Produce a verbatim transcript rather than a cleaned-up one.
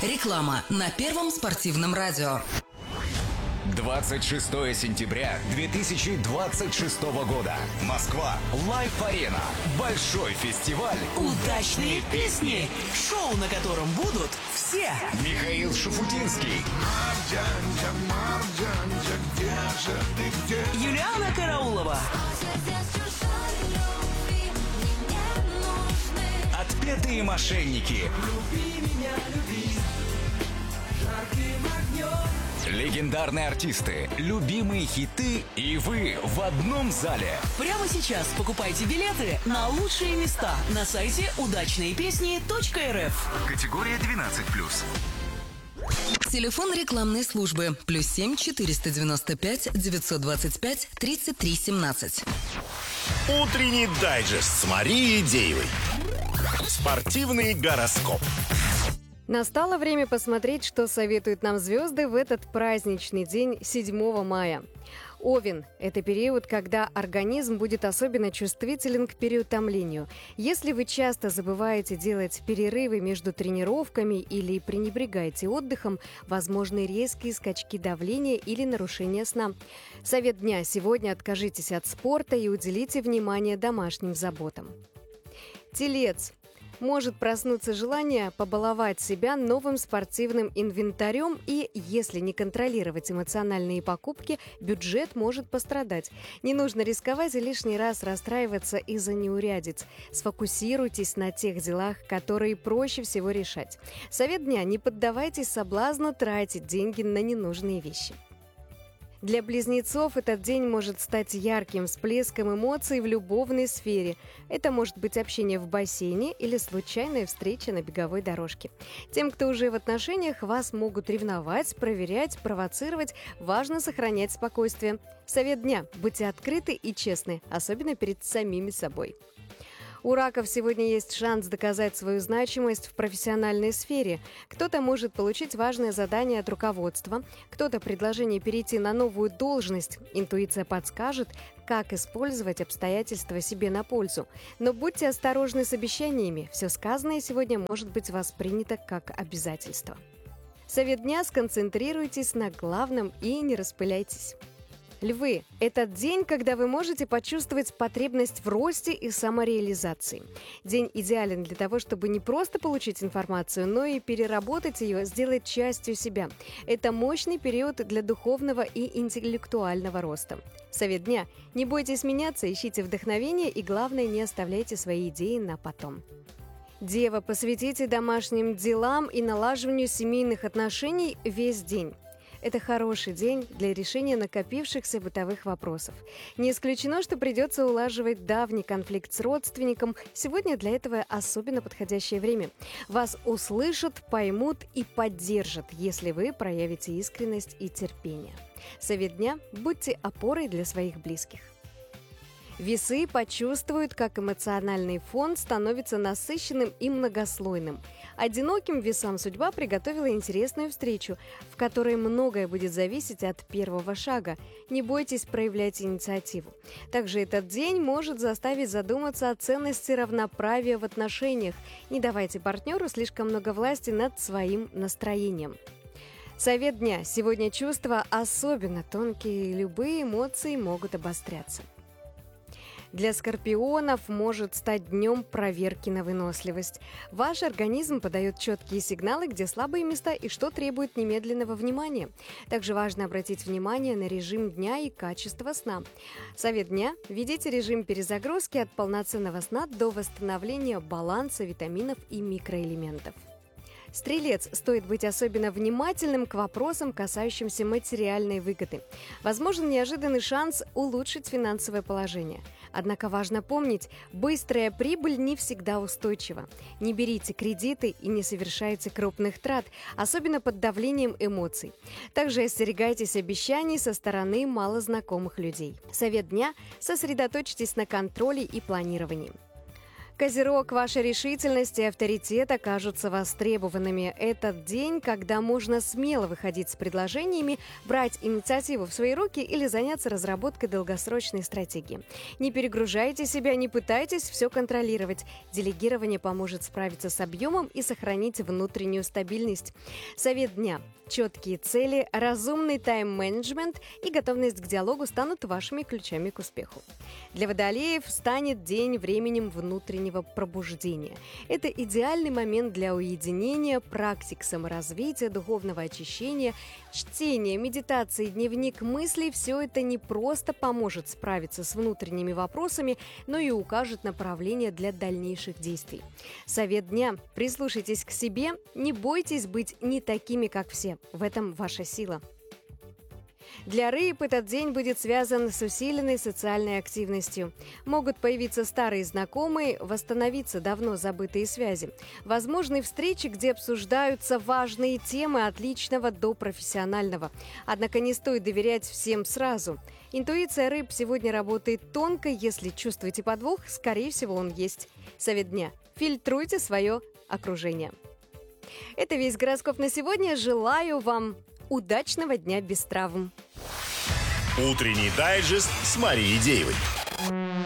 Реклама на Первом спортивном радио. двадцать шестого сентября две тысячи двадцать шестого года. Москва. Лайф-арена. Большой фестиваль. Удачные песни. Шоу, на котором будут все. Михаил Шуфутинский. Марджанджа, Марджанджа, где же ты, где? Юлиана Караулова. Отпетые мошенники. Люби меня, люби. Жарким огнем. Легендарные артисты, любимые хиты и вы в одном зале. Прямо сейчас покупайте билеты на лучшие места на сайте удачные песни точка эр эф. Категория двенадцать плюс. Телефон рекламной службы плюс семь четыреста девяносто пять девятьсот двадцать пять тридцать три семнадцать. Утренний дайджест с Марией Деевой. Спортивный гороскоп. Настало время посмотреть, что советуют нам звезды в этот праздничный день седьмого мая. Овен – это период, когда организм будет особенно чувствителен к переутомлению. Если вы часто забываете делать перерывы между тренировками или пренебрегаете отдыхом, возможны резкие скачки давления или нарушение сна. Совет дня – сегодня откажитесь от спорта и уделите внимание домашним заботам. Телец. Может проснуться желание побаловать себя новым спортивным инвентарем, и, если не контролировать эмоциональные покупки, бюджет может пострадать. Не нужно рисковать и лишний раз расстраиваться из-за неурядиц. Сфокусируйтесь на тех делах, которые проще всего решать. Совет дня: не поддавайтесь соблазну тратить деньги на ненужные вещи. Для близнецов этот день может стать ярким всплеском эмоций в любовной сфере. Это может быть общение в бассейне или случайная встреча на беговой дорожке. Тем, кто уже в отношениях, вас могут ревновать, проверять, провоцировать. Важно сохранять спокойствие. Совет дня: будьте открыты и честны, особенно перед самими собой. У раков сегодня есть шанс доказать свою значимость в профессиональной сфере. Кто-то может получить важное задание от руководства, кто-то предложение перейти на новую должность. Интуиция подскажет, как использовать обстоятельства себе на пользу. Но будьте осторожны с обещаниями. Все сказанное сегодня может быть воспринято как обязательство. Совет дня: сконцентрируйтесь на главном и не распыляйтесь. Львы – этот день, когда вы можете почувствовать потребность в росте и самореализации. День идеален для того, чтобы не просто получить информацию, но и переработать ее, сделать частью себя. Это мощный период для духовного и интеллектуального роста. Совет дня: не бойтесь меняться, ищите вдохновение и, главное, не оставляйте свои идеи на потом. Дева, посвятите домашним делам и налаживанию семейных отношений весь день. Это хороший день для решения накопившихся бытовых вопросов. Не исключено, что придется улаживать давний конфликт с родственником. Сегодня для этого особенно подходящее время. Вас услышат, поймут и поддержат, если вы проявите искренность и терпение. Совет дня: будьте опорой для своих близких. Весы почувствуют, как эмоциональный фон становится насыщенным и многослойным. Одиноким весам судьба приготовила интересную встречу, в которой многое будет зависеть от первого шага. Не бойтесь проявлять инициативу. Также этот день может заставить задуматься о ценности равноправия в отношениях. Не давайте партнеру слишком много власти над своим настроением. Совет дня: сегодня чувства особенно тонкие, и любые эмоции могут обостряться. Для скорпионов может стать днем проверки на выносливость. Ваш организм подает четкие сигналы, где слабые места и что требует немедленного внимания. Также важно обратить внимание на режим дня и качество сна. Совет дня: ведите режим перезагрузки от полноценного сна до восстановления баланса витаминов и микроэлементов. Стрелец, стоит быть особенно внимательным к вопросам, касающимся материальной выгоды. Возможен неожиданный шанс улучшить финансовое положение. Однако важно помнить, быстрая прибыль не всегда устойчива. Не берите кредиты и не совершайте крупных трат, особенно под давлением эмоций. Также остерегайтесь обещаний со стороны малознакомых людей. Совет дня: сосредоточьтесь на контроле и планировании. Козерог, ваша решительность и авторитет окажутся востребованными. Этот день, когда можно смело выходить с предложениями, брать инициативу в свои руки или заняться разработкой долгосрочной стратегии. Не перегружайте себя, не пытайтесь все контролировать. Делегирование поможет справиться с объемом и сохранить внутреннюю стабильность. Совет дня. Четкие цели, разумный тайм-менеджмент и готовность к диалогу станут вашими ключами к успеху. Для водолеев станет день временем внутреннего пробуждения. Это идеальный момент для уединения, практик саморазвития, духовного очищения, чтения, медитации, дневник мыслей. Все это не просто поможет справиться с внутренними вопросами, но и укажет направление для дальнейших действий. Совет дня. Прислушайтесь к себе, не бойтесь быть не такими, как все. В этом ваша сила. Для рыб этот день будет связан с усиленной социальной активностью. Могут появиться старые знакомые, восстановиться давно забытые связи. Возможны встречи, где обсуждаются важные темы от личного до профессионального. Однако не стоит доверять всем сразу. Интуиция рыб сегодня работает тонко. Если чувствуете подвох, скорее всего, он есть. Совет дня. Фильтруйте свое окружение. Это весь гороскоп на сегодня. Желаю вам удачного дня без травм. Утренний дайджест с Марией Деевой.